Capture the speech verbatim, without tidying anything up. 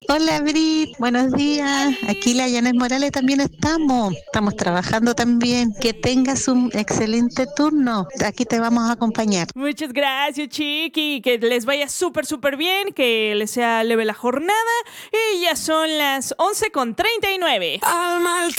Hola Brit, buenos días. Aquí la Yanes Morales también estamos. Estamos trabajando también. Que tengas un excelente turno. Aquí te vamos a acompañar. Muchas gracias, Chiqui. Que les vaya súper, súper bien. Que les sea leve la jornada. Y ya son las once con treinta y nueve. Alma